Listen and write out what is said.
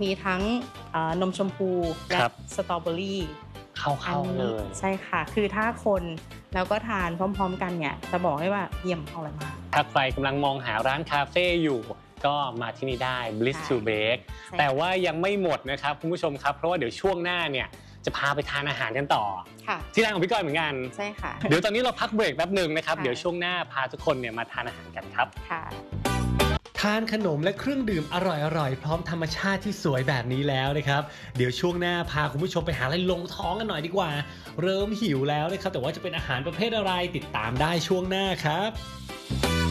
มีทั้งนมชมพูและสตรอเบอรี่เข้าเลยใช่ค่ะคือถ้าคนแล้วก็ทานพร้อมๆกันเนี่ยจะบอกได้ว่าเยี่ยมอร่อยมากถ้าใครกำลังมองหาร้านคาเฟ่อยู่ก็มาที่นี่ได้ Bliss to Bake แต่ว่ายังไม่หมดนะครับคุณผู้ชมครับเพราะว่าเดี๋ยวช่วงหน้าเนี่ยจะพาไปทานอาหารกันต่อที่ร้านของพี่ก้อยเหมือนกันใช่ค่ะเดี๋ยวตอนนี้เราพักเบรกแป๊บนึงนะครับเดี๋ยวช่วงหน้าพาทุกคนเนี่ยมาทานอาหารกันครับค่ะทานขนมและเครื่องดื่มอร่อยๆพร้อมธรรมชาติที่สวยแบบนี้แล้วนะครับเดี๋ยวช่วงหน้าพาคุณผู้ชมไปหาอะไรลงท้องกันหน่อยดีกว่าเริ่มหิวแล้วนะครับแต่ว่าจะเป็นอาหารประเภทอะไรติดตามได้ช่วงหน้าครับ